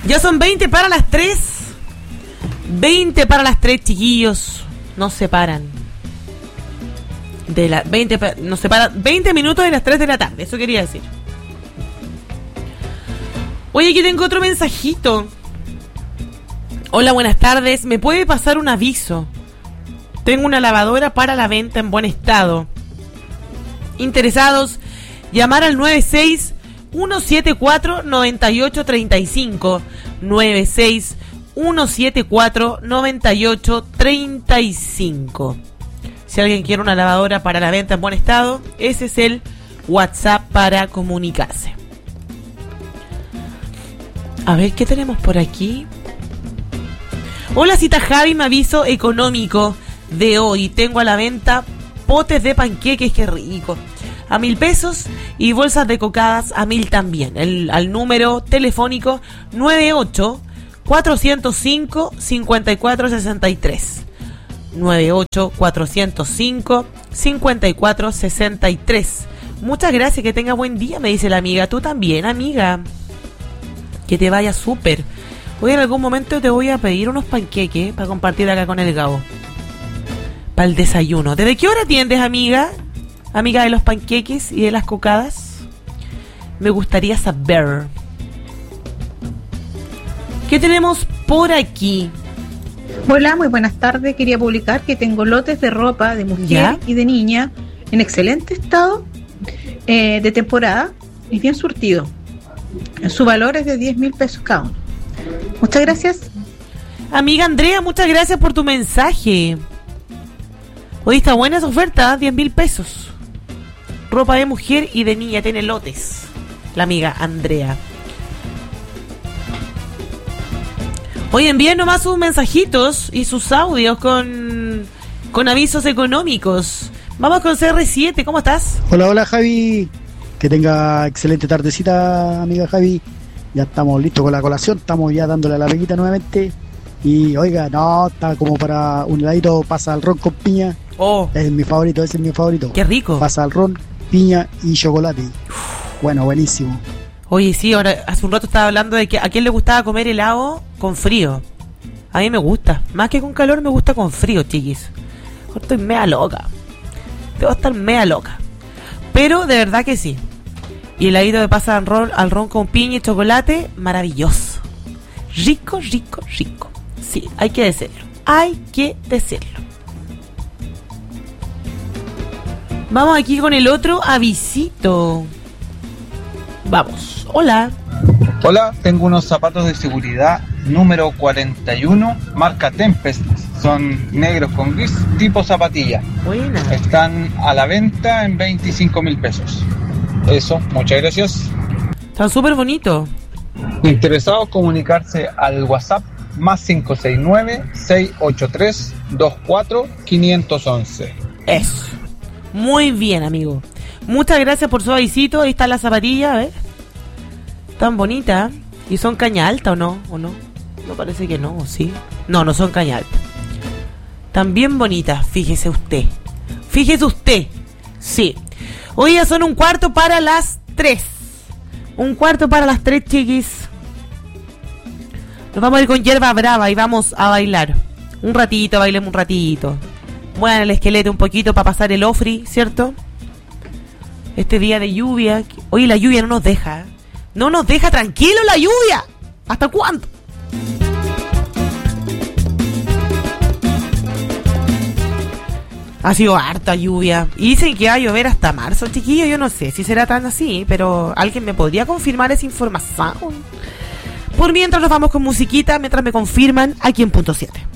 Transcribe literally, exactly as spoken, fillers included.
Ya son veinte para las tres. veinte para las tres, chiquillos. No se paran. De la veinte, nos separa veinte minutos de las tres de la tarde, eso quería decir. Oye, aquí tengo otro mensajito. Hola, buenas tardes. ¿Me puede pasar un aviso? Tengo una lavadora para la venta en buen estado. Interesados, llamar al nueve seis uno siete cuatro nueve ocho tres cinco. nueve seis uno siete cuatro nueve ocho tres cinco. Si alguien quiere una lavadora para la venta en buen estado, ese es el WhatsApp para comunicarse. A ver, ¿qué tenemos por aquí? Hola, cita Javi, me aviso económico de hoy. Tengo a la venta potes de panqueques, qué rico, a mil pesos, y bolsas de cocadas a mil también. El, al número telefónico nueve ocho cuatro cero cinco cinco cuatro seis tres. nueve ocho cuatro cero cinco cinco cuatro seis tres. Muchas gracias, que tenga buen día, me dice la amiga. Tú también, amiga. Que te vaya súper. Hoy en algún momento te voy a pedir unos panqueques para compartir acá con el Gabo. Para el desayuno. ¿Desde qué hora atiendes, amiga? Amiga de los panqueques y de las cocadas. Me gustaría saber. ¿Qué tenemos por aquí? Hola, muy buenas tardes. Quería publicar que tengo lotes de ropa de mujer ¿Ya? y de niña en excelente estado, eh, de temporada y bien surtido. Su valor es de diez mil pesos cada uno. Muchas gracias. Amiga Andrea, muchas gracias por tu mensaje. Hoy está buena esa oferta, diez mil pesos. Ropa de mujer y de niña, tiene lotes. La amiga Andrea. Hoy envíen nomás sus mensajitos y sus audios con, con avisos económicos. Vamos con C R siete, ¿cómo estás? Hola, hola Javi. Que tenga excelente tardecita, amiga Javi. Ya estamos listos con la colación, estamos ya dándole a la peguita nuevamente. Y oiga, no, está como para un heladito, pasa al ron con piña. Oh, Es mi favorito, ese es mi favorito. qué rico. Pasa al ron, piña y chocolate. Bueno, buenísimo. Oye, sí, ahora hace un rato estaba hablando de que a quién le gustaba comer helado con frío. A mí me gusta, más que con calor me gusta con frío, chiquis. Estoy mea loca. Debo estar mea loca. Pero de verdad que sí. Y el heladito de pasa al ron, al ron con piña y chocolate, maravilloso. Rico, rico, rico. Sí, hay que decirlo. Hay que decirlo. Vamos aquí con el otro avisito. Vamos. Hola. Hola, tengo unos zapatos de seguridad número cuarenta y uno, marca Tempest. Son negros con gris, tipo zapatilla. Buena. Están a la venta en veinticinco mil pesos. Eso, muchas gracias. Están súper bonitos. Interesados, comunicarse al WhatsApp más cinco seis nueve, seis ocho tres, dos cuatro cinco uno uno. Eso. Muy bien, amigo. Muchas gracias por su avisito. Ahí está la zapatilla, a ver. Tan bonita. ¿Y son caña alta o no? ¿O no? No parece que no, ¿o sí? No, no son caña alta. Tan bien bonitas, fíjese usted. Fíjese usted. Sí. Hoy ya son un cuarto para las tres. Un cuarto para las tres, chiquis. Nos vamos a ir con Hierba Brava y vamos a bailar. Un ratito, bailemos un ratito. Muevan el esqueleto un poquito para pasar el ofri, ¿cierto? Este día de lluvia. Oye, la lluvia no nos deja. No nos deja tranquilo la lluvia. ¿Hasta cuándo? Ha sido harta lluvia. Y dicen que va a llover hasta marzo, chiquillos. Yo no sé si será tan así, pero alguien me podría confirmar esa información. Por mientras nos vamos con musiquita, mientras me confirman aquí en Punto siete.